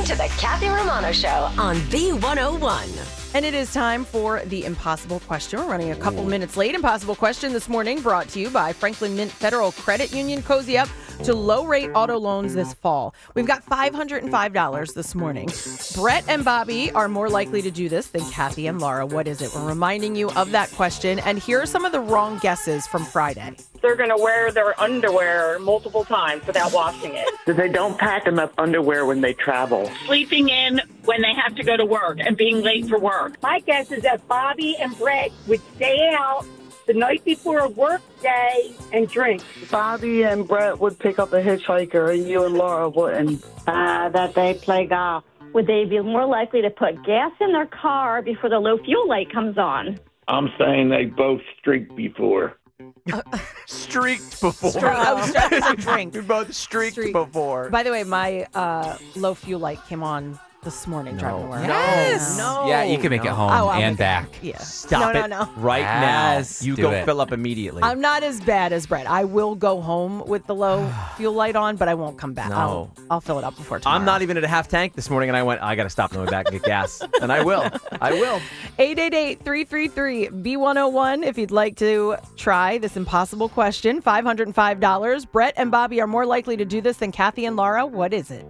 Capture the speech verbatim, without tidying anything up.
listening to the Kathy Romano Show on B one oh one. And it is time for the Impossible Question. We're running a couple minutes late. Impossible Question this morning brought to you by Franklin Mint Federal Credit Union. Cozy up to low-rate auto loans this fall. We've got five hundred five dollars this morning. Brett and Bobby are more likely to do this than Kathy and Laura. What is it? We're reminding you of that question. And here are some of the wrong guesses from Friday. They're going to wear their underwear multiple times without washing it. They don't pack enough underwear when they travel. Sleeping in when they have to go to work and being late for work. My guess is that Bobby and Brett would stay out the night before a work day and drink. Bobby and Brett would pick up a hitchhiker, and you and Laura wouldn't. Uh, that they play golf. Would they be more likely to put gas in their car before the low fuel light comes on? I'm saying they both streaked before. Streaked before. Streak- I was trying to say drink. We both streaked Streak. before. By the way, my uh, low fuel light came on this morning driving to work. Yes. No. Yeah, you can make no. it home Oh, I'll and make it- back. Yeah. Stop no, it no, no. right Yes, now. You do go it. fill up immediately. I'm not as bad as Brett. I will go home with the low fuel light on, but I won't come back. No. I'll, I'll fill it up before tomorrow. I'm not even at a half tank this morning, and I went, I got to stop on the way back and get gas. And I will. I will. eight eight eight, three three three, B one oh one if you'd like to try this impossible question. five hundred five dollars. Brett and Bobby are more likely to do this than Kathy and Laura. What is it?